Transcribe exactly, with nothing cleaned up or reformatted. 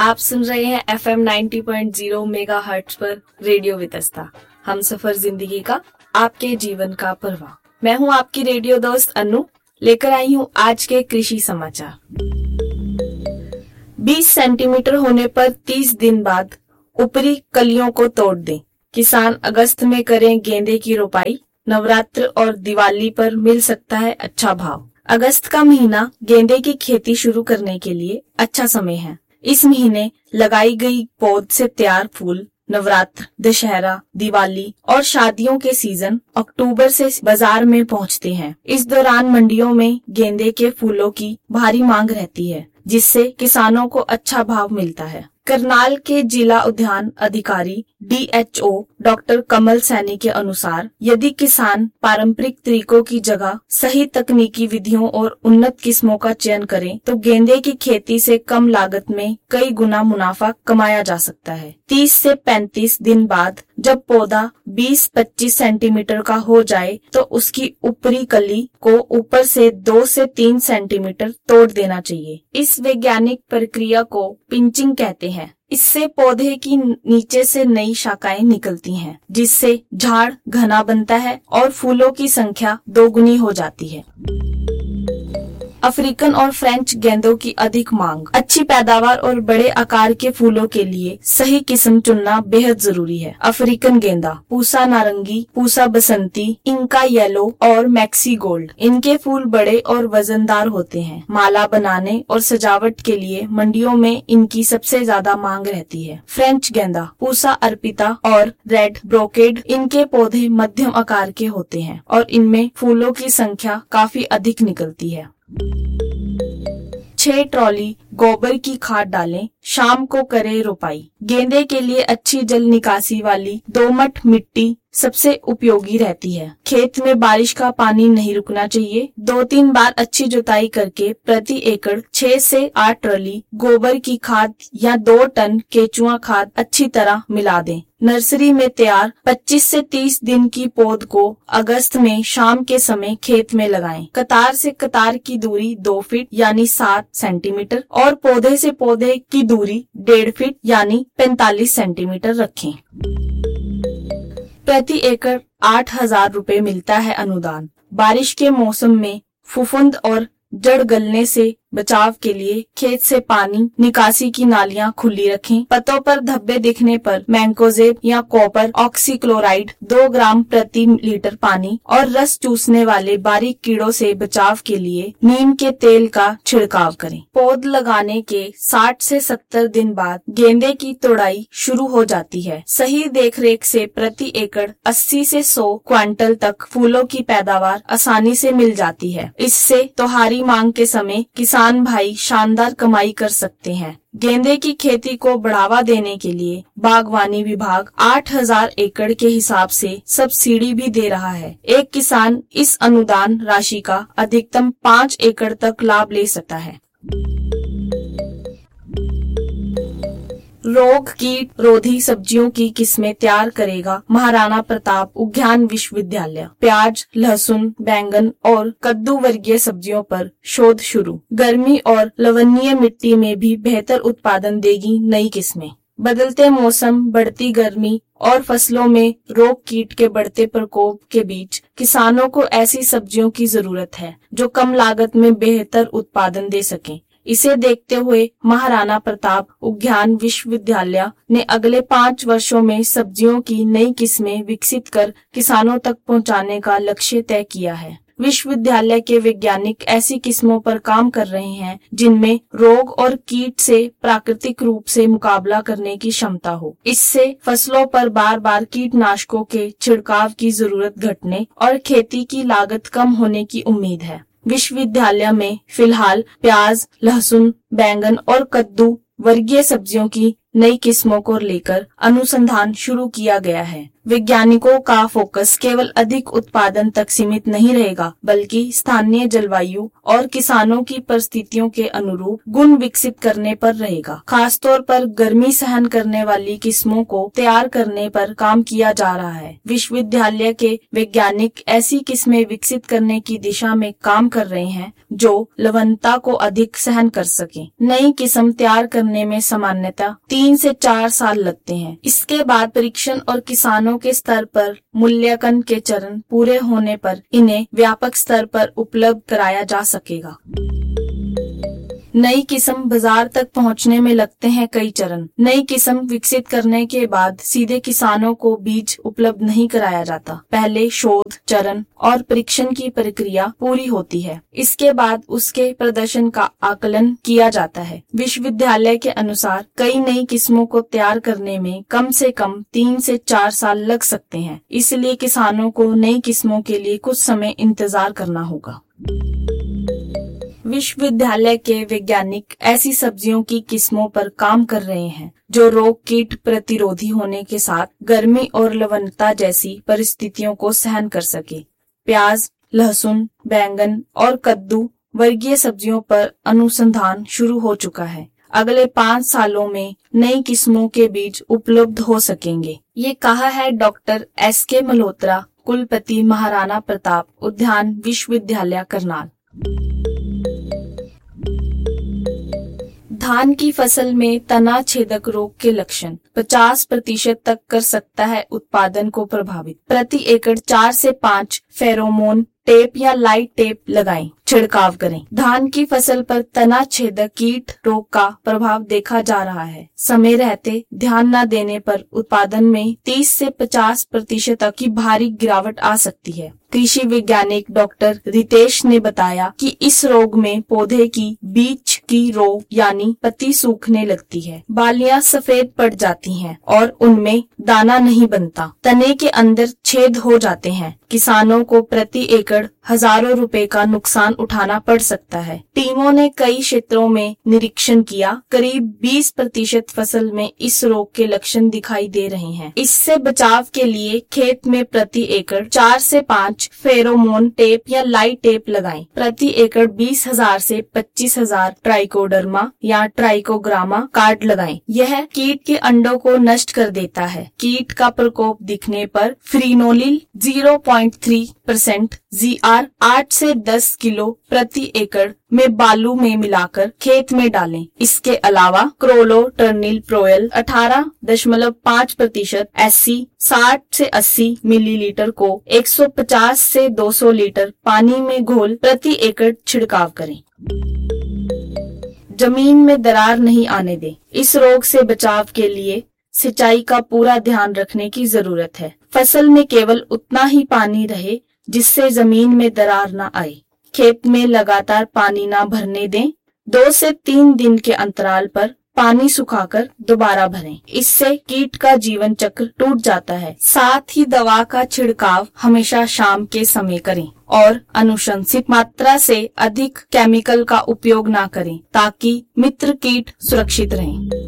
आप सुन रहे हैं F M ninety point zero mega hertz पर रेडियो वितस्ता। हम सफर जिंदगी का, आपके जीवन का परवाह। मैं हूं आपकी रेडियो दोस्त अनु, लेकर आई हूं आज के कृषि समाचार। बीस सेंटीमीटर होने पर तीस दिन बाद ऊपरी कलियों को तोड़ दें। किसान अगस्त में करें गेंदे की रोपाई। नवरात्र और दिवाली पर मिल सकता है अच्छा भाव। अगस्त का महीना गेंदे की खेती शुरू करने के लिए अच्छा समय है। इस महीने लगाई गई पौध से तैयार फूल नवरात्र, दशहरा, दिवाली और शादियों के सीजन अक्टूबर से बाजार में पहुंचते हैं। इस दौरान मंडियों में गेंदे के फूलों की भारी मांग रहती है, जिससे किसानों को अच्छा भाव मिलता है। करनाल के जिला उद्यान अधिकारी डी एच ओ डॉक्टर कमल सैनी के अनुसार, यदि किसान पारंपरिक तरीकों की जगह सही तकनीकी विधियों और उन्नत किस्मों का चयन करें, तो गेंदे की खेती से कम लागत में कई गुना मुनाफा कमाया जा सकता है। तीस से पैंतीस दिन बाद जब पौधा बीस पच्चीस सेंटीमीटर का हो जाए, तो उसकी ऊपरी कली को ऊपर से दो से तीन सेंटीमीटर तोड़ देना चाहिए। इस वैज्ञानिक प्रक्रिया को पिंचिंग कहते हैं। इससे पौधे की नीचे से नई शाखाएं निकलती हैं, जिससे झाड़ घना बनता है और फूलों की संख्या दोगुनी हो जाती है। अफ्रीकन और फ्रेंच गेंदों की अधिक मांग। अच्छी पैदावार और बड़े आकार के फूलों के लिए सही किस्म चुनना बेहद जरूरी है। अफ्रीकन गेंदा, पूसा नारंगी, पूसा बसंती, इंका येलो और मैक्सी गोल्ड। इनके फूल बड़े और वजनदार होते हैं। माला बनाने और सजावट के लिए मंडियों में इनकी सबसे ज्यादा मांग रहती है। फ्रेंच गेंदा, पूसा अर्पिता और रेड ब्रोकेड, इनके पौधे मध्यम आकार के होते हैं और इनमें फूलों की संख्या काफी अधिक निकलती है। छह ट्रॉली गोबर की खाद डालें, शाम को करें रोपाई। गेंदे के लिए अच्छी जल निकासी वाली दोमट मिट्टी सबसे उपयोगी रहती है। खेत में बारिश का पानी नहीं रुकना चाहिए। दो तीन बार अच्छी जुताई करके प्रति एकड़ छह से आठ ट्रॉली गोबर की खाद या दो टन केचुआ खाद अच्छी तरह मिला दें। नर्सरी में तैयार पच्चीस से तीस दिन की पौध को अगस्त में शाम के समय खेत में लगाएं। कतार से कतार की दूरी दो फीट यानी सात सेंटीमीटर और पौधे से पौधे की दूरी डेढ़ फीट यानी पैंतालीस सेंटीमीटर रखें। प्रति एकड़ आठ हजार रुपए मिलता है अनुदान। बारिश के मौसम में फफूंद और जड़ गलने से बचाव के लिए खेत से पानी निकासी की नालियां खुली रखें। पत्तों पर धब्बे दिखने पर मैंकोजेब या कॉपर ऑक्सीक्लोराइड दो ग्राम प्रति लीटर पानी और रस चूसने वाले बारीक कीड़ों से बचाव के लिए नीम के तेल का छिड़काव करें। पौध लगाने के साठ से सत्तर दिन बाद गेंदे की तोड़ाई शुरू हो जाती है। सही देखरेख से प्रति एकड़ अस्सी से सौ क्विंटल तक फूलों की पैदावार आसानी से मिल जाती है। इससे त्योहारी मांग के समय किसान भाई शानदार कमाई कर सकते हैं। गेंदे की खेती को बढ़ावा देने के लिए बागवानी विभाग आठ हजार एकड़ के हिसाब से सब्सिडी भी दे रहा है। एक किसान इस अनुदान राशि का अधिकतम पाँच एकड़ तक लाभ ले सकता है। रोग कीट रोधी सब्जियों की किस्में तैयार करेगा महाराणा प्रताप उद्यान विश्वविद्यालय। प्याज, लहसुन, बैंगन और कद्दू वर्गीय सब्जियों पर शोध शुरू। गर्मी और लवणीय मिट्टी में भी बेहतर उत्पादन देगी नई किस्में। बदलते मौसम, बढ़ती गर्मी और फसलों में रोग कीट के बढ़ते प्रकोप के बीच किसानों को ऐसी सब्जियों की जरूरत है जो कम लागत में बेहतर उत्पादन दे सकें। इसे देखते हुए महाराणा प्रताप उद्यान विश्वविद्यालय ने अगले पाँच वर्षों में सब्जियों की नई किस्में विकसित कर किसानों तक पहुंचाने का लक्ष्य तय किया है। विश्वविद्यालय के वैज्ञानिक ऐसी किस्मों पर काम कर रहे हैं जिनमें रोग और कीट से प्राकृतिक रूप से मुकाबला करने की क्षमता हो। इससे फसलों पर बार बार कीटनाशकों के छिड़काव की जरूरत घटने और खेती की लागत कम होने की उम्मीद है। विश्वविद्यालय में फिलहाल प्याज, लहसुन, बैंगन और कद्दू वर्गीय सब्जियों की नई किस्मों को लेकर अनुसंधान शुरू किया गया है। वैज्ञानिकों का फोकस केवल अधिक उत्पादन तक सीमित नहीं रहेगा, बल्कि स्थानीय जलवायु और किसानों की परिस्थितियों के अनुरूप गुण विकसित करने पर रहेगा। खासतौर पर गर्मी सहन करने वाली किस्मों को तैयार करने पर काम किया जा रहा है। विश्वविद्यालय के वैज्ञानिक ऐसी किस्में विकसित करने की दिशा में काम कर रहे हैं जो लवणता को अधिक सहन कर सके। नई किस्म तैयार करने में सामान्यतः तीन से चार साल लगते हैं। इसके बाद परीक्षण और किसानों के स्तर पर मूल्यांकन के चरण पूरे होने पर इन्हें व्यापक स्तर पर उपलब्ध कराया जा सकेगा। नई किस्म बाजार तक पहुंचने में लगते हैं कई चरण। नई किस्म विकसित करने के बाद सीधे किसानों को बीज उपलब्ध नहीं कराया जाता। पहले शोध चरण और परीक्षण की प्रक्रिया पूरी होती है। इसके बाद उसके प्रदर्शन का आकलन किया जाता है। विश्वविद्यालय के अनुसार कई नई किस्मों को तैयार करने में कम से कम तीन से चार साल लग सकते हैं। इसलिए किसानों को नई किस्मों के लिए कुछ समय इंतजार करना होगा। विश्वविद्यालय के वैज्ञानिक ऐसी सब्जियों की किस्मों पर काम कर रहे हैं जो रोग कीट प्रतिरोधी होने के साथ गर्मी और लवणता जैसी परिस्थितियों को सहन कर सके। प्याज, लहसुन, बैंगन और कद्दू वर्गीय सब्जियों पर अनुसंधान शुरू हो चुका है। अगले पाँच सालों में नई किस्मों के बीज उपलब्ध हो सकेंगे। ये कहा है डॉक्टर एस के मल्होत्रा, कुलपति महाराणा प्रताप उद्यान विश्वविद्यालय करनाल। धान की फसल में तना छेदक रोग के लक्षण पचास प्रतिशत तक कर सकता है उत्पादन को प्रभावित। प्रति एकड़ चार से पाँच फेरोमोन टेप या लाइट टेप लगाएं, छिड़काव करें। धान की फसल पर तना छेदक कीट रोग का प्रभाव देखा जा रहा है। समय रहते ध्यान न देने पर उत्पादन में तीस से पचास प्रतिशत तक की भारी गिरावट आ सकती है। कृषि वैज्ञानिक डॉक्टर रितेश ने बताया कि इस रोग में पौधे की बीज की रो यानी पत्ती सूखने लगती है, बालियां सफेद पड़ जाती हैं और उनमें दाना नहीं बनता, तने के अंदर छेद हो जाते हैं। किसानों को प्रति एकड़ हजारों रुपए का नुकसान उठाना पड़ सकता है। टीमों ने कई क्षेत्रों में निरीक्षण किया। करीब बीस प्रतिशत फसल में इस रोग के लक्षण दिखाई दे रहे हैं। इससे बचाव के लिए खेत में प्रति एकड़ चार से पाँच फेरोमोन टेप या लाइट टेप लगाएं। प्रति एकड़ बीस हजार से पच्चीस हजार ट्राइकोडर्मा या ट्राइकोग्रामा कार्ड लगाएं। यह कीट के अंडों को नष्ट कर देता है। कीट का प्रकोप दिखने पर फ्रीनोलिल zero point three percent ji are आठ से दस किलो प्रति एकड़ में बालू में मिलाकर खेत में डालें। इसके अलावा क्रोलोटर्निल प्रोयल अठारह दशमलव पाँच प्रतिशत एससी साठ से अस्सी मिलीलीटर को एक सौ पचास से दो सौ लीटर पानी में घोल प्रति एकड़ छिड़काव करें। जमीन में दरार नहीं आने दें। इस रोग से बचाव के लिए सिंचाई का पूरा ध्यान रखने की जरूरत है। फसल में केवल उतना ही पानी रहे जिससे जमीन में दरार न आए। खेत में लगातार पानी न भरने दें। दो से तीन दिन के अंतराल पर पानी सुखाकर दोबारा भरें। इससे कीट का जीवन चक्र टूट जाता है। साथ ही दवा का छिड़काव हमेशा शाम के समय करें और अनुशंसित मात्रा से अधिक केमिकल का उपयोग न करें ताकि मित्र कीट सुरक्षित रहें।